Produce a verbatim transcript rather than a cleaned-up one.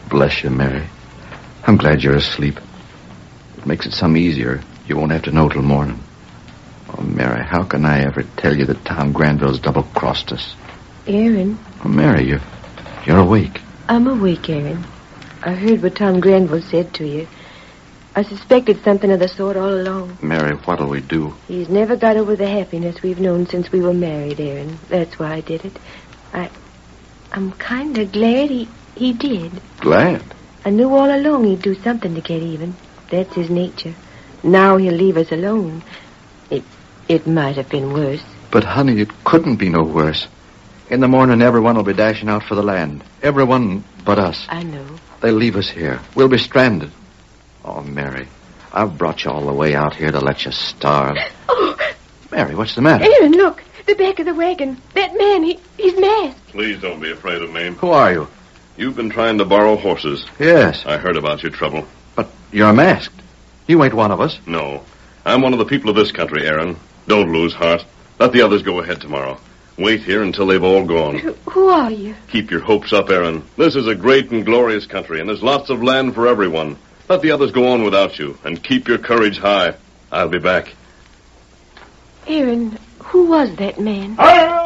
bless you, Mary. I'm glad you're asleep. It makes it some easier. You won't have to know till morning. Oh, Mary, how can I ever tell you that Tom Granville's double-crossed us? Aaron. Oh, Mary, you're, you're awake. I'm awake, Aaron. I heard what Tom Granville said to you. I suspected something of the sort all along. Mary, what'll we do? He's never got over the happiness we've known since we were married, Aaron. That's why I did it. I, I'm kind of glad he, he did. Glad? I knew all along he'd do something to get even. That's his nature. Now he'll leave us alone. It, it might have been worse. But, honey, it couldn't be no worse. In the morning, everyone will be dashing out for the land. Everyone but us. I know. They'll leave us here. We'll be stranded. Oh, Mary, I've brought you all the way out here to let you starve. Oh! Mary, what's the matter? Aaron, look. The back of the wagon. That man, he, he's masked. Please don't be afraid of me. Who are you? You've been trying to borrow horses. Yes. I heard about your trouble. But you're masked. You ain't one of us. No. I'm one of the people of this country, Aaron. Don't lose heart. Let the others go ahead tomorrow. Wait here until they've all gone. Who are you? Keep your hopes up, Aaron. This is a great and glorious country, and there's lots of land for everyone. Let the others go on without you, and keep your courage high. I'll be back. Aaron, who was that man? Hi!